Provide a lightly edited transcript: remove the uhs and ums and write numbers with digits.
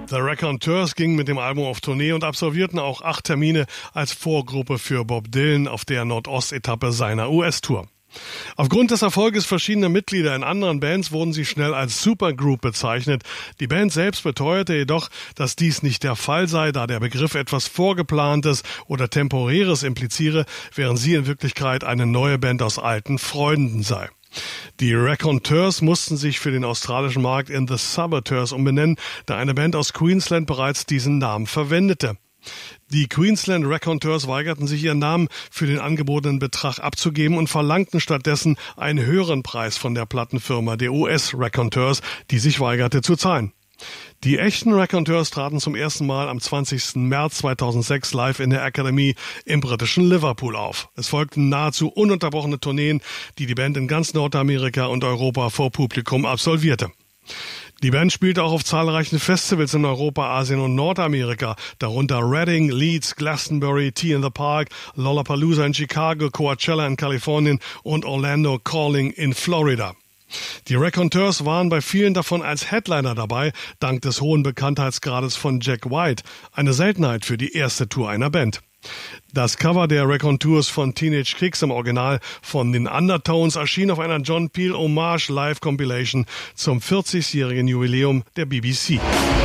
The Raconteurs gingen mit dem Album auf Tournee und absolvierten auch 8 Termine als Vorgruppe für Bob Dylan auf der Nordostetappe seiner US-Tour. Aufgrund des Erfolges verschiedener Mitglieder in anderen Bands wurden sie schnell als Supergroup bezeichnet. Die Band selbst beteuerte jedoch, dass dies nicht der Fall sei, da der Begriff etwas Vorgeplantes oder Temporäres impliziere, während sie in Wirklichkeit eine neue Band aus alten Freunden sei. Die Raconteurs mussten sich für den australischen Markt in The Saboteurs umbenennen, da eine Band aus Queensland bereits diesen Namen verwendete. Die Queensland Raconteurs weigerten sich, ihren Namen für den angebotenen Betrag abzugeben und verlangten stattdessen einen höheren Preis von der Plattenfirma der US Raconteurs, die sich weigerte zu zahlen. Die echten Raconteurs traten zum ersten Mal am 20. März 2006 live in der Academy im britischen Liverpool auf. Es folgten nahezu ununterbrochene Tourneen, die die Band in ganz Nordamerika und Europa vor Publikum absolvierte. Die Band spielte auch auf zahlreichen Festivals in Europa, Asien und Nordamerika, darunter Reading, Leeds, Glastonbury, Tea in the Park, Lollapalooza in Chicago, Coachella in Kalifornien und Orlando Calling in Florida. Die Raconteurs waren bei vielen davon als Headliner dabei, dank des hohen Bekanntheitsgrades von Jack White, eine Seltenheit für die erste Tour einer Band. Das Cover der Raconteurs von Teenage Kicks im Original von den Undertones erschien auf einer John Peel Hommage Live Compilation zum 40-jährigen Jubiläum der BBC.